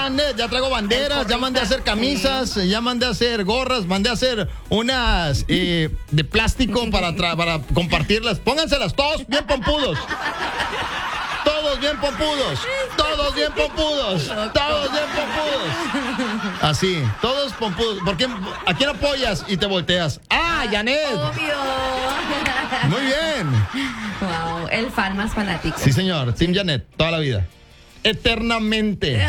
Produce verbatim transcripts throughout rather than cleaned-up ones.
Janet, ya traigo banderas, ya mandé a hacer camisas, ya mandé a hacer gorras, mandé a hacer unas eh, de plástico para, tra- para compartirlas. Pónganselas todos bien pompudos. Todos bien pompudos. Todos bien pompudos. Todos bien pompudos. Así, todos pompudos. ¿Por qué? ¿A quién apoyas? Y te volteas. ¡Ah, Janet! Obvio. Muy bien. Wow, el fan más fanático. Sí, señor. Team Janet, toda la vida. Eternamente.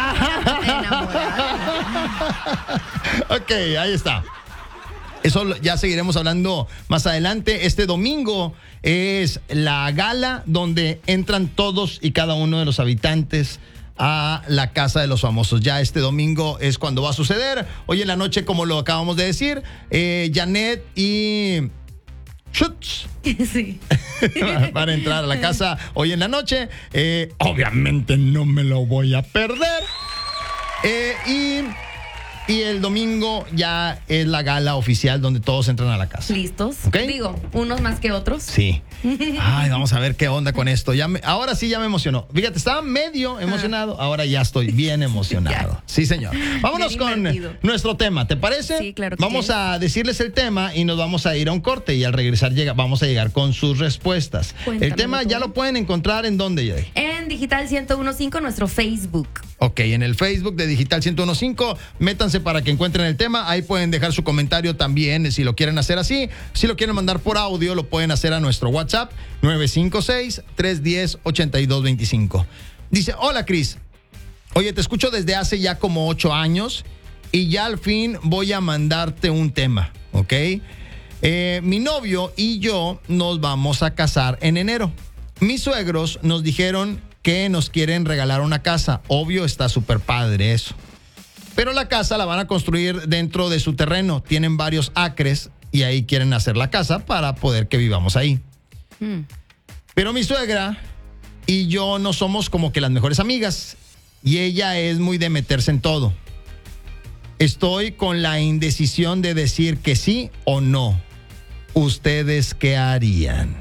Ok, ahí está. Eso ya seguiremos hablando más adelante. Este domingo es la gala donde entran todos y cada uno de los habitantes a la Casa de los Famosos. Ya este domingo es cuando va a suceder. Hoy en la noche, como lo acabamos de decir, eh, Janet y Schutz Sí. van a entrar a la casa hoy en la noche. Eh, obviamente no me lo voy a perder. Eh, y... Y el domingo ya es la gala oficial donde todos entran a la casa. ¿Listos? ¿Ok? Digo, unos más que otros. Sí. Ay, vamos a ver qué onda con esto. Ya me- ahora sí ya me emocionó. Fíjate, estaba medio emocionado, ahora ya estoy bien emocionado. Sí, señor. Vámonos Bien con divertido. nuestro tema, ¿te parece? Sí, claro que Vamos sí. a decirles el tema y nos vamos a ir a un corte y al regresar llega, vamos a llegar con sus respuestas. Cuéntamelo el tema tú. ya lo pueden encontrar en dónde, Jay. En Digital ciento uno punto cinco, nuestro Facebook. Ok, en el Facebook de Digital ciento uno punto cinco, métanse para que encuentren el tema. Ahí pueden dejar su comentario también si lo quieren hacer así. Si lo quieren mandar por audio, lo pueden hacer a nuestro WhatsApp nueve cinco seis, tres uno cero, ocho dos dos cinco. Dice, hola Cris, oye, te escucho desde hace ya como ocho años y ya al fin voy a mandarte un tema, ¿ok? Eh, mi novio y yo nos vamos a casar en enero. Mis suegros nos dijeron que nos quieren regalar una casa. Obvio, está súper padre eso. Pero la casa la van a construir dentro de su terreno. Tienen varios acres y ahí quieren hacer la casa para poder que vivamos ahí. Mm. Pero mi suegra y yo no somos como que las mejores amigas. Y ella es muy de meterse en todo. Estoy con la indecisión de decir que sí o no. ¿Ustedes qué harían?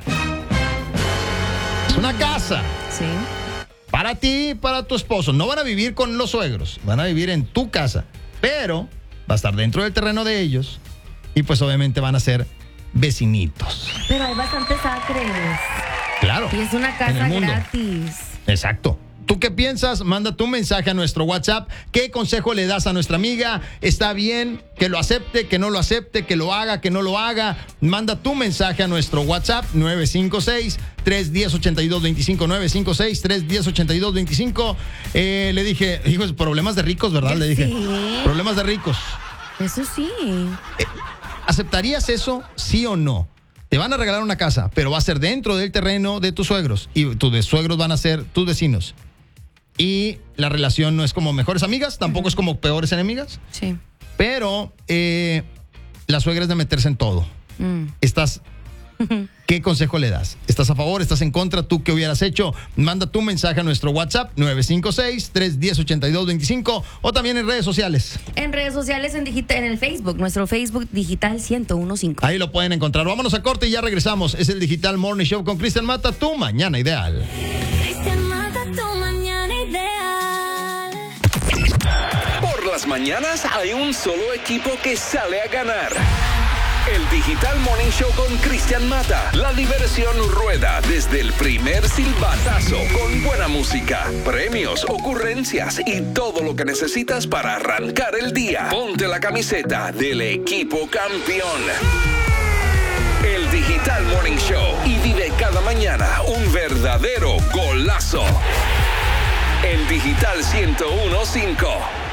Es una casa. Sí. Para ti y para tu esposo. No van a vivir con los suegros, van a vivir en tu casa, pero va a estar dentro del terreno de ellos y pues obviamente van a ser vecinitos. Pero hay bastantes acres. Claro. Y es una en casa el mundo. gratis. Exacto. ¿Tú qué piensas? Manda tu mensaje a nuestro WhatsApp. ¿Qué consejo le das a nuestra amiga? ¿Está bien que lo acepte, que no lo acepte, que lo haga, que no lo haga? Manda tu mensaje a nuestro WhatsApp nueve cinco seis, tres uno cero, ocho dos dos cinco. nueve cinco seis, tres uno cero, ocho dos dos cinco. Eh, le dije, hijos, problemas de ricos, ¿verdad? Le dije, Sí. problemas de ricos. Eso sí. ¿Aceptarías eso, sí o no? Te van a regalar una casa, pero va a ser dentro del terreno de tus suegros. Y tus suegros van a ser tus vecinos. Y la relación no es como mejores amigas, tampoco es como peores enemigas. Sí. Pero eh, la suegra es de meterse en todo. Mm. Estás... ¿Qué consejo le das? ¿Estás a favor? ¿Estás en contra? ¿Tú qué hubieras hecho? Manda tu mensaje a nuestro WhatsApp nueve cinco seis, tres uno cero, ocho dos dos cinco o también en redes sociales. En redes sociales, en, digita- en el Facebook, nuestro Facebook Digital ciento uno punto cinco. Ahí lo pueden encontrar. Vámonos a corte y ya regresamos. Es el Digital Morning Show con Cristian Mata, tu mañana ideal. Cristian Mata, tu mañana ideal. Por las mañanas hay un solo equipo que sale a ganar. El Digital Morning Show con Cristian Mata. La diversión rueda desde el primer silbatazo con buena música, premios, ocurrencias y todo lo que necesitas para arrancar el día. Ponte la camiseta del equipo campeón. El Digital Morning Show y vive cada mañana un verdadero golazo. En Digital ciento uno punto cinco.